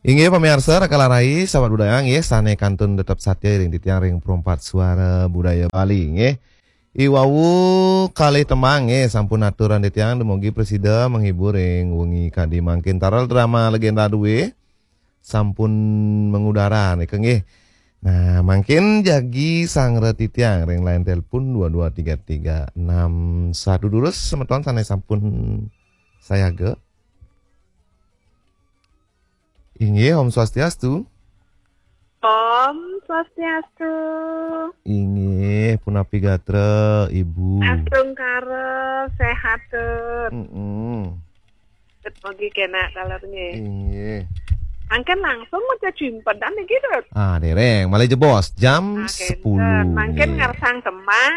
Inggih pemirsa Rakalarai sahabat budaya nggih sane kantun tetap satya ring titiang ring perempat suara budaya Bali nggih. Iwawu kali temang nggih sampun aturan titiang dumugi presiden menghibur ring wengi kadi mangkin taral drama legenda duwe sampun mengudara nih nggih. Nah, mangkin jagi sang retitiang ring lain telepon 223361 dulu semeton sane sampun saya ge. Inggih Om Swastiastu. Om Swastiastu. Inggih punapi gatra Ibu. Astung kare sehat. Tet pagi kena kalarnya. Inggih. Angken langsung mau jumpa dan gitu. Dereng, malah jebos jam 10. Mangken ngarsang temang.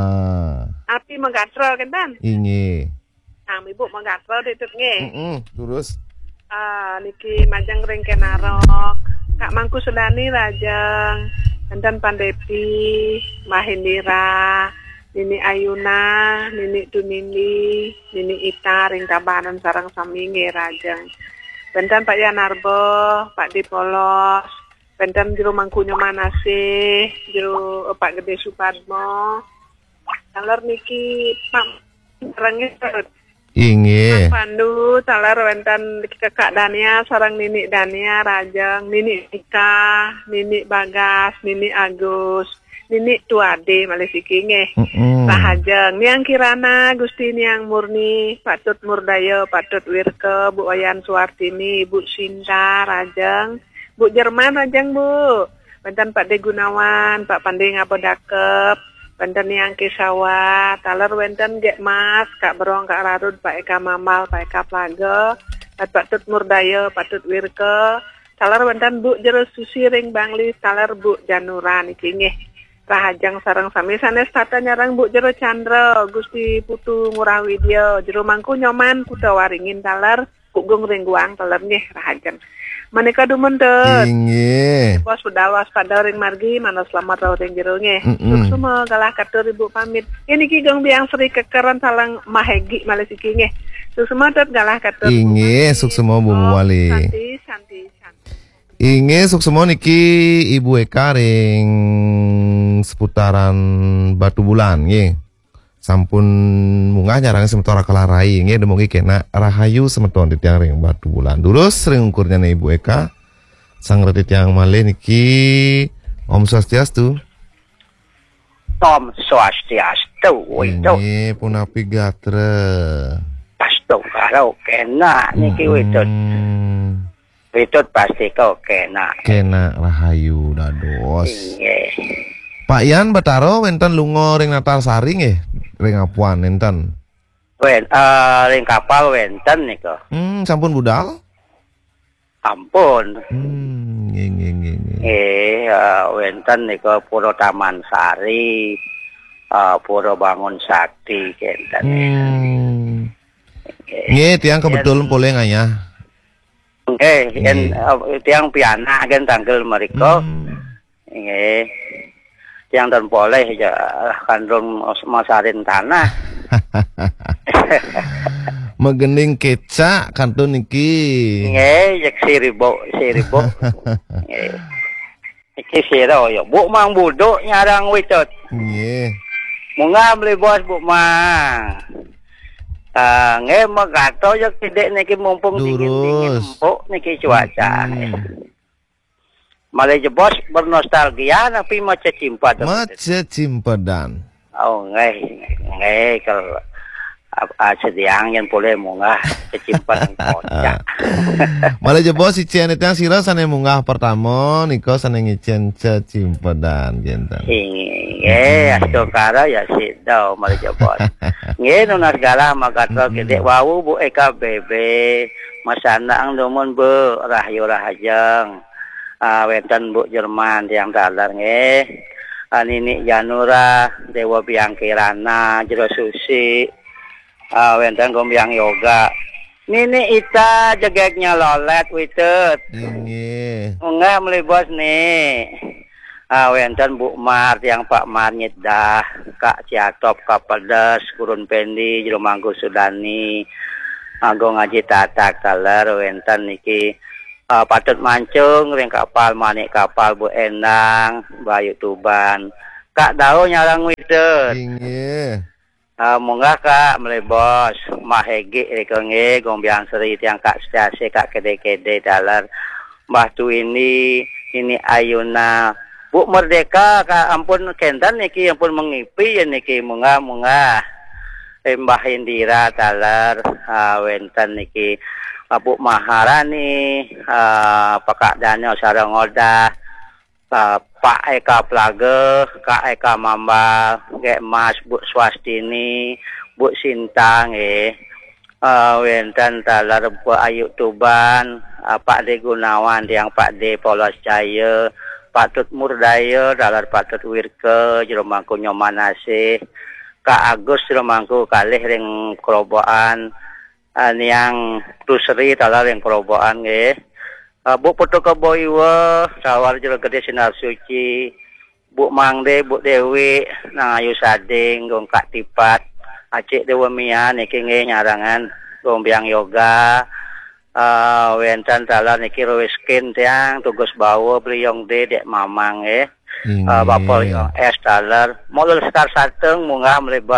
Api menggatro kan? Inggih. Ibu menggatro ditut nggih. Terus niki majang ring kenarok. Kak Mangku Sudani Rajang, dan Pandepi, Mahindira, Nini Ayuna, Nini Tunini, Nini Ita ring tabanan sarang sami nggih Rajang. Benten Pak Yanarbo, Pak Dipolos, benten jero Mangkunyo Manase, jero Pak Gede Supadmo. Talar niki Pak Rengis Inggih. Pandu, talar wenten Kakak Dania, sarang Nini Dania, Rajang, Nini Ika, Nini Bagas, Nini Agus, Nini Tuade, Malesiki nggih. Rahajeng, Niang Kirana, Gusti Niang Murni, Patut Murdayo, Patut Wirke, Bu Oyan Suartini, Bu Sinta, Rajeng, Bu Jerman, Rajeng Bu. Benten Pak De Gunawan, Pak Pandi Ngabodakep, benten Niang Kisawa, taler wenten Gek Mas, Kak Berong, Kak Rarud, Pak Eka Mamal, Pak Eka Plage, Pak Tut Murdayo, Pak Tut Wirke, taler wenten Bu Jero Susi ring Bangli, taler Bu Janura niki nggih. Rahajang sareng sami sanes tata nyarang Bu Jero Chandra, Gusti Putu Ngurah Widya, Jero Mangku Nyoman Kuda Waringin taler, Kugung ring Guang taler nggih rahajang. Manika dumuntet. Inggih. Bos budal waspada ring margi mana selamat rawuh ring jero nggih. Suksuma galah katur Ibu pamit. Ini ki gong biang Sri kekeran talang Mahegi Malesiki nggih. Suksuma tet galah katur. Inggih suksuma Bu Muwali. Santi. Inggih suksuma niki Ibu Eka ring seputaran Batu Bulan nggih. Sampun munggah nyarang semeton Rakalarai nggih dumugi kena rahayu semeton di tiang ring Batu Bulan. Terus ring ukurnya Ibu Eka sang reti tiang malih niki Om Swastiastu. Om Swastiastu. Ini punapi gatra. Pastu karo kena niki wedot. Wedot pasti kau kena. Kena rahayu dados. Nggih. Pak Yan Bataro wenten lunga ring Natal Sari nggih. Ring apuan enten. Ring kapal wenten niku. Sampun budal? Ampun. Nggih. Wenten niku Pura Taman Sari, Pura Bangun Sakti kenten. Nggih, tiang kebetulan boleh ngayah. Nggih, tiang piana kan tanggal mriko. Nggih. Yang dan boleh ya kandung masarin tanah. Megening kecak kantun niki. Nggih, cek siribo. Nggih. Iki sira ya, Bu mang buduk nyarang wicot. Nggih. Munga beli bos Bu mang. Nggih magato ya tidek niki mumpung dingin-dingin empuk niki cuaca. Malah bos bernostalgia tapi maca cimpat. Maca cimpadan. Oh nggih kalau sediang yang boleh munggah kecimpan kocak. Malah bos ician itu yang sira sane munggah pertama niko sane ngicen cimpedan genten. Nggih, astokara ya sido malah bos. Nggih nunas galah magato gede wau Bu Eka BB masana ang dumun Bu Rahyu Rahajeng. Wenten Bu Jerman yang dalar nggih. Nini Janura, Dewa Biang Kirana, Jero Susi. Wenten Gombiang Yoga. Nini Ita jegeknya lolet witut. Nggih. Enggak melibos nih. Wenten Bu Mar yang Pak Mar Nyedah, Kak Ciatop, Kak Pedes, Kurun Pendi, Jero Mangku Sudani. Agung Ngaji Tatak talar wenten niki patut mancung ring kapal manik kapal Bu Endang Bayu Tuban Kak Dao nyarang widet Inge. Munggah Kak melebos mahegi rekonge gombiang seri tiang Kak stase Kak kede-kede dalar Mbah tu ini Ayuna Bu Merdeka Kak ampun kentan niki ampun mengipi ya niki munggah Mbah Indira dalar wenten niki Bu Maharani, Pak Daniel sareng Odah, Pak Eka Plage, Kak Eka Mambal, Gek Mas, Bu Swastini, Bu Sintang, wenten talar Bu Ayu Tuban, Pak D Gunawan, yang Pak D Polos Jaya, Pak Tut Murdaya, talar Pak Tut Wirke, Jeromangku Nyomanase, Kak Agus Jeromangku kalih ring kerobokan, yang Tusri talar yang kerobokan Bu Putu Keboiwa sawar jero gede sinar suci Bu Mangde Bu Dewi nang ayu sading gong Kak Tipat Acik Dewa Mia niki nyarangan gombiang yoga wenten talar niki Rowiskin tiang tugas bawa Briyong Dek Mamang Bapak yang talar molul star sateng munggah melebas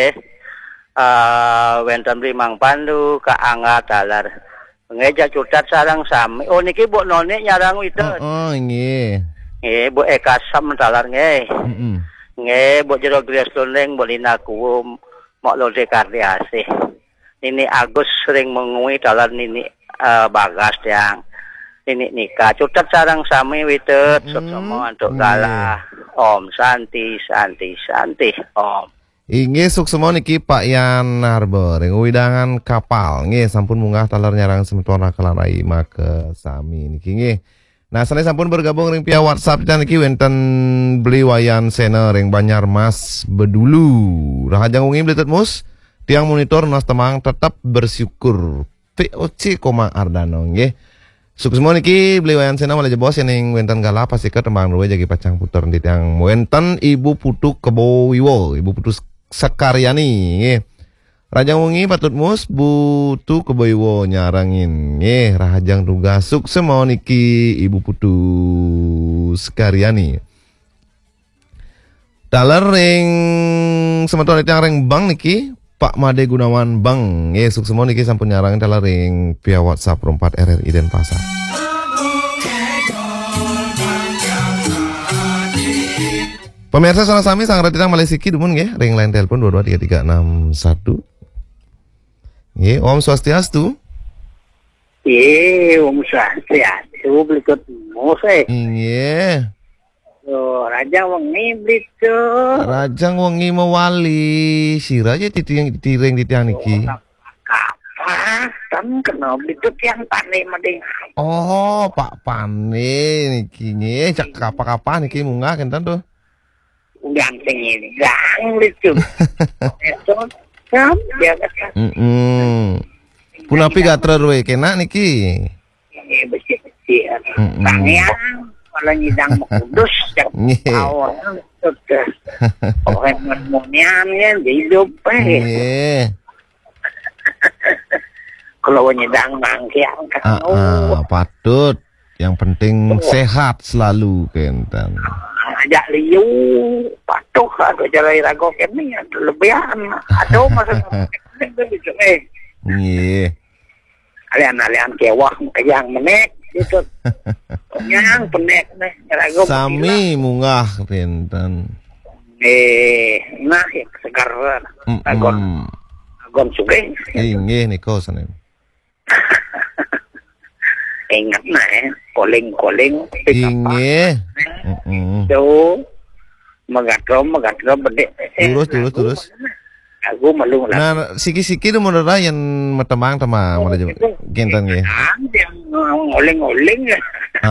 wenten Rimang Pandu Kak Angga talar ngeja cutat sarang sami niki Bu Noni nyarang witet nggih Bu Eka Sam talar nggih Bu Jero Gres Luneng Bu Lina Kuwum mok lode kardiasih ini Agus sering mengui talar nini Bagas yang ini nikah cutat sarang sami witet semua untuk galah Om Santi Om Inge suksemo niki Pak Yan Narber ing widangan kapal nggih sampun munggah talar nyarang semeton kalarai make sami niki nggih. Nah sane sampun bergabung ring via WhatsApp dan niki wenten beli wayan sena ring Banjarmas Bedulu. Rahajang wengi bletet mus tiang monitor nas temang tetap bersyukur. POC koma Ardano nggih. Suksemo niki beli wayan sena malah jebos ning wenten gala pasti ke tembang ruwe jagi pacang puter di tiang wenten Ibu Putu Keboiwo, Ibu Putu Sekaryani nggih. Rajang wengi patut mus butuh Keboiwo nyarangin nggih rahajang tugas suksemo niki Ibu Putu Sekaryani. Dalar ring semeton tiyang ring Bang niki Pak Made Gunawan Bang nggih suksemo niki sampun nyarangin dalar ring via WhatsApp 4 RRI Denpasar. Pemirsa salah sami sang ratitang Malesiki dumun nggih ring line telepon 223361. Nggih, Om Swastiastu. Om Swastiastu berikut mose. Nggih. Raja wengi blitu. Rajang wengi mewali sira aja tiring titiang niki. Apa? Kan kena blitu tiang pane mending. Oh, Pak Pane niki nggih cak kapan niki munggah kenten tuh. Ganteng ini, lucu. Itu kan dia kata. Punapi gatra we kena niki. Ini bersih-bersih. Tangian kalau nyidang kudus awal sudah orang menmunian ya hidup kalau nyidang bangkian kan patut yang penting sehat selalu kenten. Ajak liu patuh atau jalan rago kami lebihan aduh masa nggih alian kewah yang menek itu yang penek nih rago sami munggah kenten nah segar agon sugeng nggih niko sanem ingat nah koling nggih tuh megatrom bedek terus aku malu lah nah siki-siki itu modal yang metemang udah jauh kenten nggih yang ngoling-ngoling ya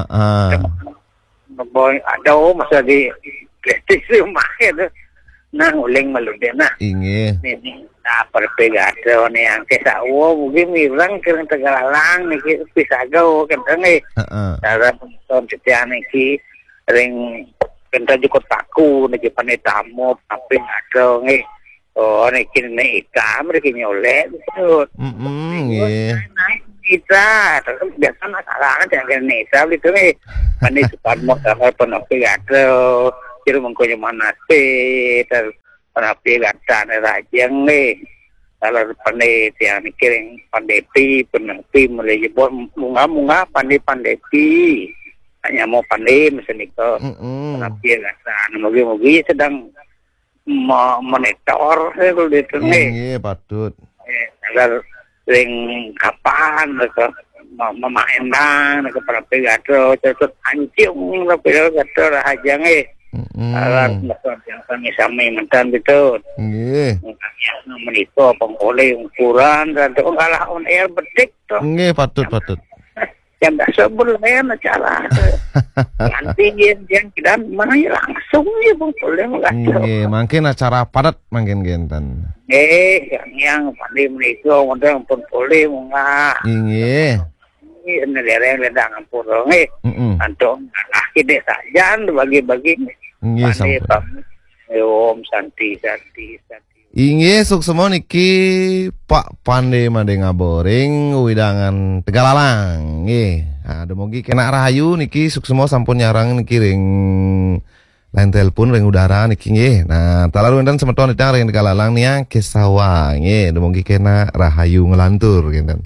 boy ada masa di PlayStation makin nah ngoling malu deh nah nggih nah perpegado nih yang kesawo mungkin mirang kering Tegalalang niki pisagau kenten nih cara ton setian niki ring kenta jukut taku niki panetamu tapi ada nih Oh, niki ika mereka nyolek betul. Nggih. Naik kita, terus biasa masalah jangan nesa gitu nih. Pani Suparmo sama penapi atau kira mengkonya mana sih, terus penapi gata rajang nih. Kalau pandai tiang mikirin pandepi, penapi mulai jebol bunga pandai-pandepi. Hanya mau pandai misalnya ke penapi gata. Mogi-mogi sedang monitor kalau itu nih. Nggih, patut. Agar ring kapan mereka memain mereka penapi gata, terus hancung penapi gata rajang agar yang kami samai mentan betul. Nggih. Menikah pengoleh ukuran dan itu ngalah on air betik tuh. Nggih, patut. Yang tak sebelumnya cara nanti yang kita mana langsung ya pengoleh mengatur. Nggih, mungkin acara padat mungkin genten. Yang pandai menikah modal pengoleh mengalah. Nggih. Ini daerah yang ledang ampun antum akhirnya saja bagi-bagi. Nggih, sampai. Om Santi. Inggih suksemo niki Pak Pande made ngaboring widangan Tegalalang nggih. Nah, demogi kena rahayu niki suksemo sampun nyarang niki ring lain telepon ring udara niki nggih. Nah, talalu enten semeton ditang ring Tegalalang nia kesawa nggih. Demogi kena rahayu ngelantur gitu.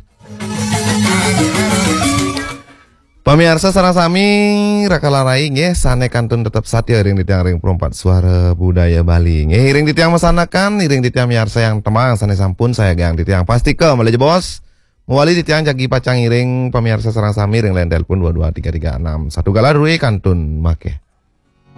Pamirsa sareng sami rakalarai nggih sane kantun tetap satya ring ditiang ring perempat suara budaya Bali. Nggih ring ditiang masanakan ring ditiang miarsa yang temang sane sampun saya gang ditiang pasti ke maleje bos. Muali ditiang jagi pacang iring pamirsa sareng sami ring lain telepon 22336 1 galarui kantun make.